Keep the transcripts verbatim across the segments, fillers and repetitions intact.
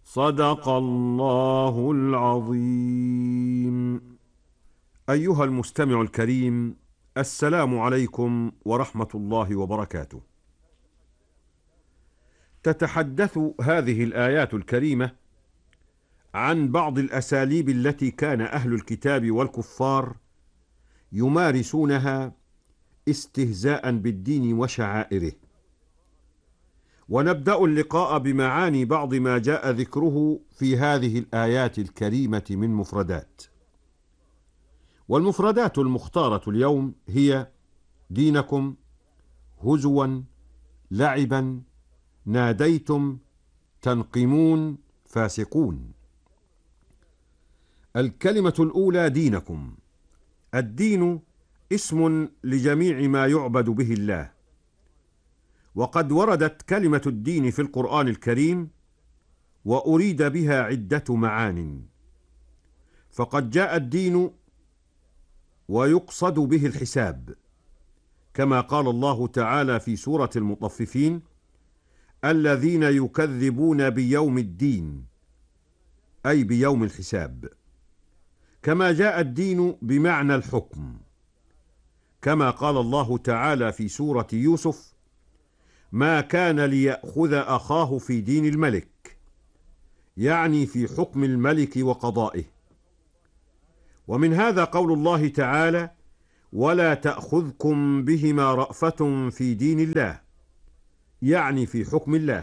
صدق الله العظيم. أيها المستمع الكريم، السلام عليكم ورحمة الله وبركاته. تتحدث هذه الآيات الكريمة عن بعض الأساليب التي كان أهل الكتاب والكفار يمارسونها استهزاء بالدين وشعائره. ونبدأ اللقاء بمعاني بعض ما جاء ذكره في هذه الآيات الكريمة من مفردات. والمفردات المختارة اليوم هي دينكم، هزوا، لعبا، ناديتم، تنقمون، فاسقون. الكلمة الأولى دينكم. الدين اسم لجميع ما يعبد به الله، وقد وردت كلمة الدين في القرآن الكريم وأريد بها عدة معان. فقد جاء الدين ويقصد به الحساب، كما قال الله تعالى في سورة المطففين: الذين يكذبون بيوم الدين، أي بيوم الحساب. كما جاء الدين بمعنى الحكم، كما قال الله تعالى في سورة يوسف: ما كان ليأخذ أخاه في دين الملك، يعني في حكم الملك وقضائه. ومن هذا قول الله تعالى: ولا تأخذكم بهما رأفة في دين الله، يعني في حكم الله.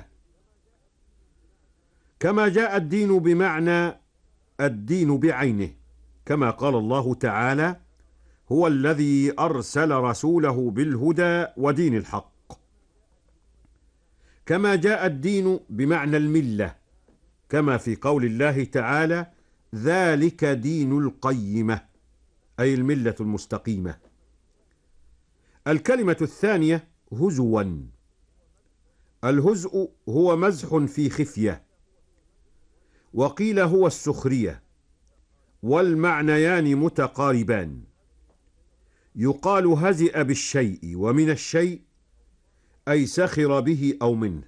كما جاء الدين بمعنى الدين بعينه، كما قال الله تعالى: هو الذي أرسل رسوله بالهدى ودين الحق. كما جاء الدين بمعنى الملة، كما في قول الله تعالى: ذلك دين القيمة، أي الملة المستقيمة. الكلمة الثانية هزوا. الهزء هو مزح في خفية، وقيل هو السخرية، والمعنيان متقاربان. يقال هزئ بالشيء ومن الشيء، أي سخر به أو منه.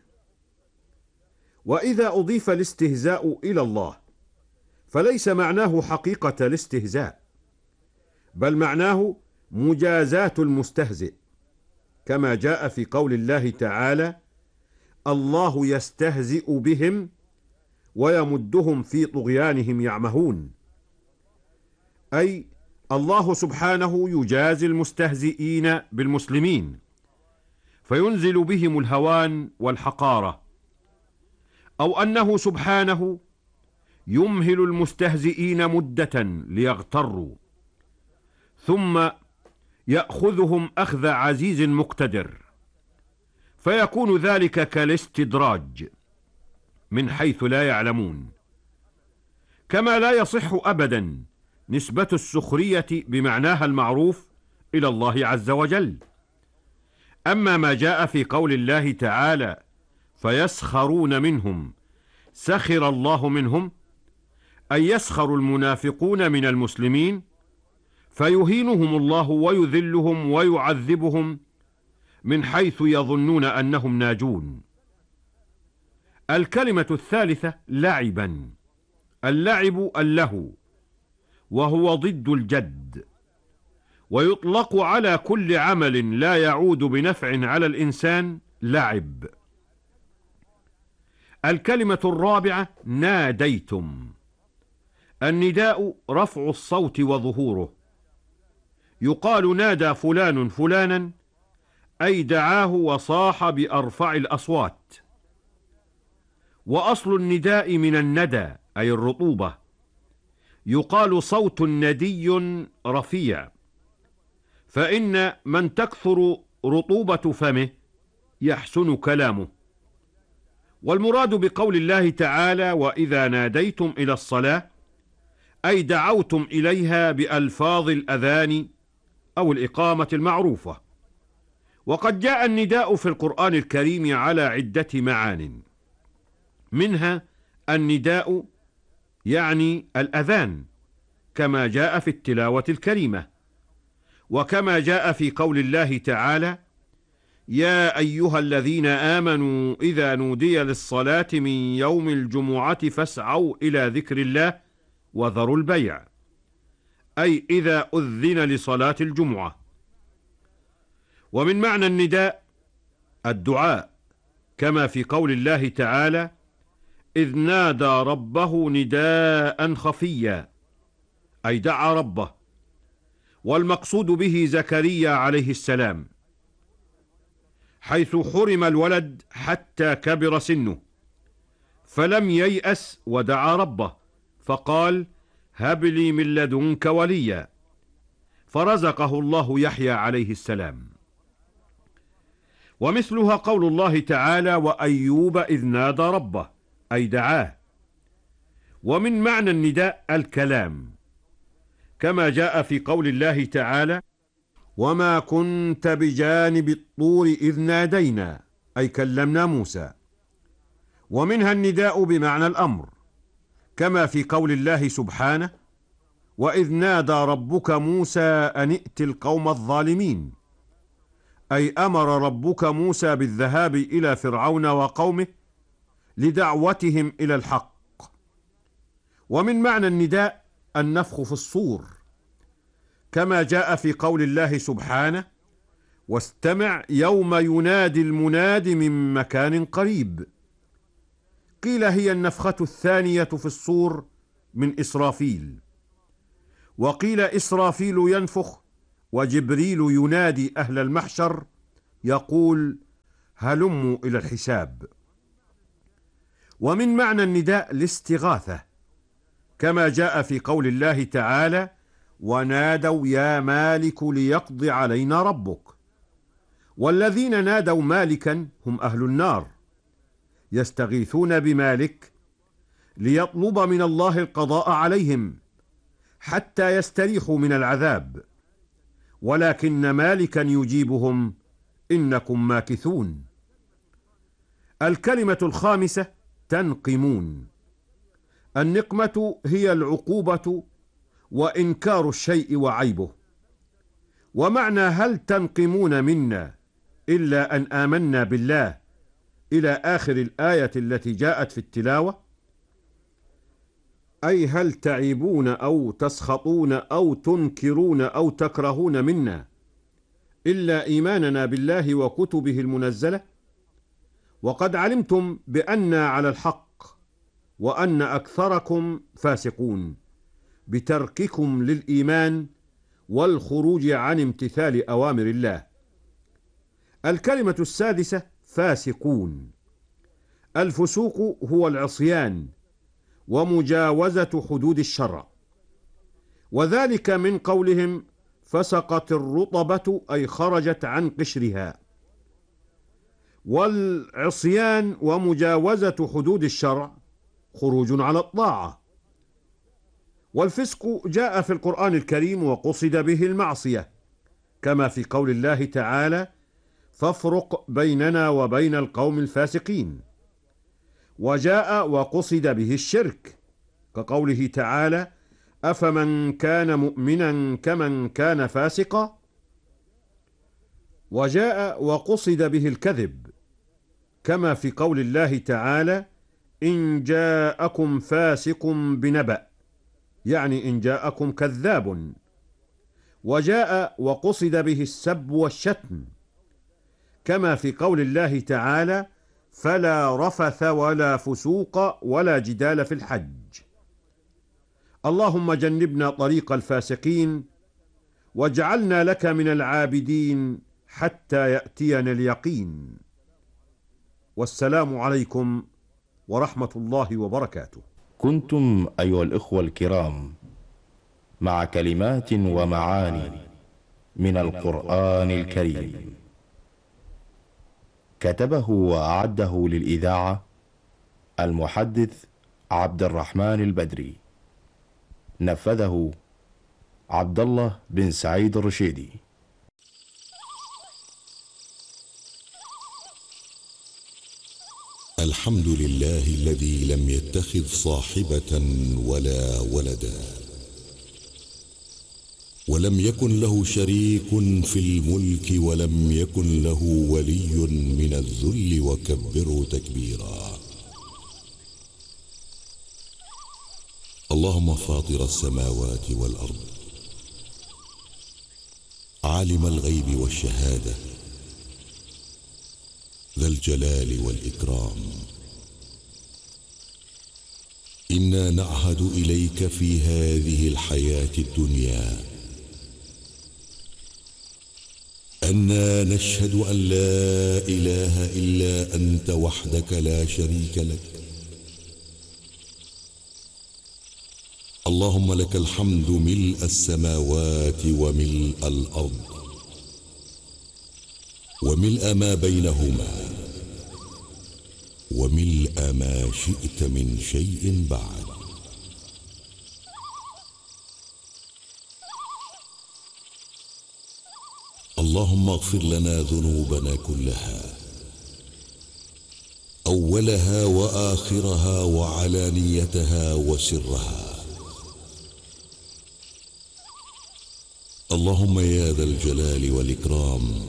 وإذا أضيف الاستهزاء إلى الله فليس معناه حقيقة الاستهزاء، بل معناه مجازاة المستهزئ، كما جاء في قول الله تعالى: الله يستهزئ بهم ويمدهم في طغيانهم يعمهون، أي الله سبحانه يجازي المستهزئين بالمسلمين فينزل بهم الهوان والحقارة، أو أنه سبحانه يمهل المستهزئين مدة ليغتروا، ثم يأخذهم أخذ عزيز مقتدر، فيكون ذلك كالاستدراج من حيث لا يعلمون. كما لا يصح أبدا نسبة السخرية بمعناها المعروف إلى الله عز وجل. أما ما جاء في قول الله تعالى: فيسخرون منهم سخر الله منهم، أي يسخر المنافقون من المسلمين فيهينهم الله ويذلهم ويعذبهم من حيث يظنون أنهم ناجون. الكلمة الثالثة لعبا. اللعب اللهو، وهو ضد الجد، ويطلق على كل عمل لا يعود بنفع على الإنسان لعب. الكلمة الرابعة ناديتم. النداء رفع الصوت وظهوره. يقال نادى فلان فلانا، أي دعاه وصاح بأرفع الأصوات. وأصل النداء من الندى، أي الرطوبة. يقال صوت ندي رفيع، فإن من تكثر رطوبة فمه يحسن كلامه. والمراد بقول الله تعالى: وإذا ناديتم إلى الصلاة، أي دعوتم إليها بألفاظ الأذان أو الإقامة المعروفة. وقد جاء النداء في القرآن الكريم على عدة معان، منها النداء يعني الأذان، كما جاء في التلاوة الكريمة، وكما جاء في قول الله تعالى: يا أيها الذين آمنوا إذا نودي للصلاة من يوم الجمعة فاسعوا إلى ذكر الله وذروا البيع، أي إذا أذن لصلاة الجمعة. ومن معنى النداء الدعاء، كما في قول الله تعالى: إذ نادى ربه نداء خفيا، أي دعا ربه، والمقصود به زكريا عليه السلام، حيث حرم الولد حتى كبر سنه، فلم ييأس ودعا ربه فقال: هب لي من لدنك وليا، فرزقه الله يحيى عليه السلام. ومثلها قول الله تعالى: وأيوب إذ نادى ربه، أي دعاه. ومن معنى النداء الكلام، كما جاء في قول الله تعالى: وما كنت بجانب الطور إذ نادينا، أي كلمنا موسى. ومنها النداء بمعنى الأمر، كما في قول الله سبحانه: وإذ نادى ربك موسى أن ائت القوم الظالمين، أي أمر ربك موسى بالذهاب إلى فرعون وقومه لدعوتهم إلى الحق. ومن معنى النداء النفخ في الصور، كما جاء في قول الله سبحانه: واستمع يوم ينادي المناد من مكان قريب. قيل هي النفخة الثانية في الصور من إسرافيل، وقيل إسرافيل ينفخ وجبريل ينادي أهل المحشر يقول: هلموا إلى الحساب. ومن معنى النداء الاستغاثة، كما جاء في قول الله تعالى: ونادوا يا مالك ليقض علينا ربك. والذين نادوا مالكا هم أهل النار، يستغيثون بمالك ليطلب من الله القضاء عليهم حتى يستريحوا من العذاب، ولكن مالكا يجيبهم: إنكم ماكثون. الكلمة الخامسة تنقمون. النقمة هي العقوبة وإنكار الشيء وعيبه. ومعنى هل تنقمون منا إلا أن آمنا بالله إلى آخر الآية التي جاءت في التلاوة، أي هل تعيبون أو تسخطون أو تنكرون أو تكرهون منا إلا إيماننا بالله وكتبه المنزلة؟ وقد علمتم بأننا على الحق وأن أكثركم فاسقون بترككم للإيمان والخروج عن امتثال أوامر الله. الكلمة السادسة فاسقون. الفسوق هو العصيان ومجاوزة حدود الشرع، وذلك من قولهم: فسقت الرطبة، أي خرجت عن قشرها. والعصيان ومجاوزة حدود الشرع خروج على الطاعة. والفسق جاء في القرآن الكريم وقصد به المعصية، كما في قول الله تعالى: فافرق بيننا وبين القوم الفاسقين. وجاء وقصد به الشرك، كقوله تعالى: أفمن كان مؤمنا كمن كان فاسقا. وجاء وقصد به الكذب، كما في قول الله تعالى: إن جاءكم فاسق بنبأ، يعني إن جاءكم كذاب. وجاء وقصد به السب والشتم، كما في قول الله تعالى: فلا رفث ولا فسوق ولا جدال في الحج. اللهم جنبنا طريق الفاسقين، واجعلنا لك من العابدين حتى يأتينا اليقين. والسلام عليكم ورحمة الله وبركاته. كنتم أيها الإخوة الكرام مع كلمات ومعاني من القرآن الكريم، كتبه وأعده للإذاعة المحدث عبد الرحمن البدري، نفذه عبد الله بن سعيد الرشيدي. الحمد لله الذي لم يتخذ صاحبة ولا ولدا، ولم يكن له شريك في الملك ولم يكن له ولي من الذل وكبره تكبيرا. اللهم فاطر السماوات والأرض، عالم الغيب والشهادة، ذا الجلال والإكرام، إنا نعهد إليك في هذه الحياة الدنيا أننا نشهد أن لا إله إلا أنت وحدك لا شريك لك. اللهم لك الحمد ملء السماوات وملء الأرض وملء ما بينهما وملء ما شئت من شيء بعد. اللهم اغفر لنا ذنوبنا كلها، أولها وآخرها وعلانيتها وسرها. اللهم يا ذا الجلال والإكرام،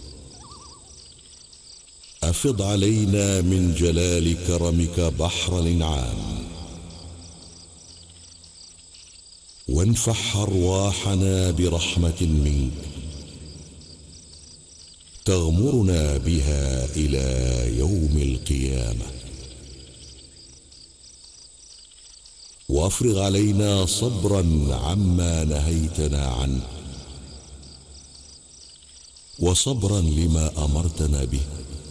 أفض علينا من جلال كرمك بحر الإنعام، وانفح أرواحنا برحمة منك تغمرنا بها إلى يوم القيامة، وأفرغ علينا صبرا عما نهيتنا عنه وصبرا لما أمرتنا به،